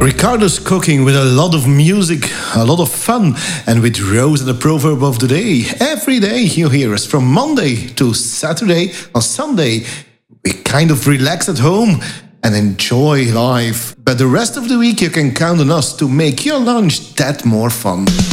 Ricardo's cooking with a lot of music, a lot of fun, and with Rose and the proverb of the day. Every day you hear us from Monday to Saturday or Sunday. We kind of relax at home and enjoy life. But the rest of the week you can count on us to make your lunch that more fun.